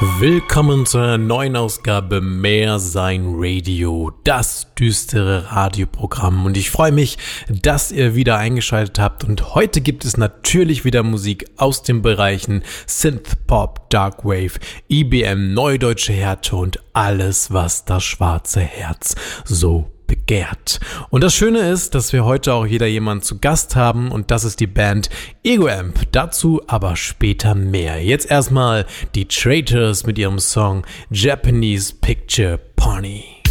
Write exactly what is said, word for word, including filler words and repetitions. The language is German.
Willkommen zu einer neuen Ausgabe Mehr Sein Radio, das düstere Radioprogramm. Und ich freue mich, dass ihr wieder eingeschaltet habt. Und heute gibt es natürlich wieder Musik aus den Bereichen Synth Pop, Dark Wave, I B M, Neudeutsche Härte und alles, was das schwarze Herz so begehrt. Und das Schöne ist, dass wir heute auch wieder jemanden zu Gast haben und das ist die Band Ego Amp. Dazu aber später mehr. Jetzt erstmal die Traitors mit ihrem Song Japanese Picture Pony.